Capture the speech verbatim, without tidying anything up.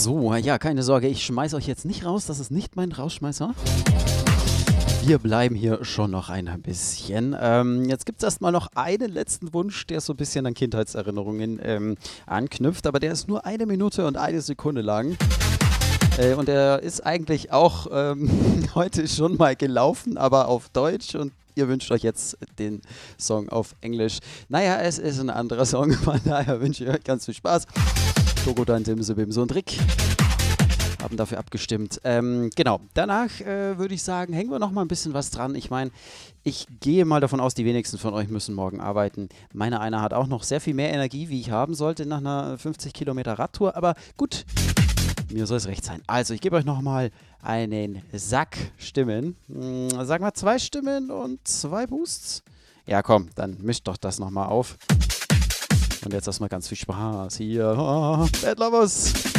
So, ja, keine Sorge, ich schmeiß euch jetzt nicht raus, das ist nicht mein Rausschmeißer. Wir bleiben hier schon noch ein bisschen. Ähm, jetzt gibt es erstmal noch einen letzten Wunsch, der so ein bisschen an Kindheitserinnerungen ähm, anknüpft, aber der ist nur eine Minute und eine Sekunde lang. Äh, und der ist eigentlich auch ähm, heute schon mal gelaufen, aber auf Deutsch, und ihr wünscht euch jetzt den Song auf Englisch. Naja, es ist ein anderer Song, von daher wünsche ich euch ganz viel Spaß. Togodan, Simse, Bimse und Rick haben dafür abgestimmt. Ähm, genau, danach äh, würde ich sagen, hängen wir noch mal ein bisschen was dran. Ich meine, ich gehe mal davon aus, die wenigsten von euch müssen morgen arbeiten. Meiner einer hat auch noch sehr viel mehr Energie, wie ich haben sollte nach einer fünfzig Kilometer Radtour. Aber gut, mir soll es recht sein. Also, ich gebe euch noch mal einen Sack Stimmen. Hm, sagen wir zwei Stimmen und zwei Boosts? Ja, komm, dann mischt doch das noch mal auf. Und jetzt erstmal ganz viel Spaß hier. Oh, Bad Lovers.